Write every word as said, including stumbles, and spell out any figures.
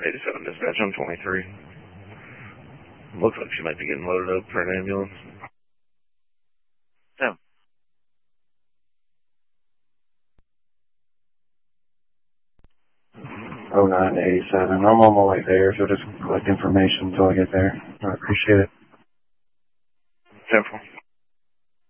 eighty-seven dispatch, I'm twenty-three. Looks like she might be getting loaded up for an ambulance. Yeah. oh nine to eighty-seven. I'm on my way there, so just collect information until I get there. I appreciate it. ten four.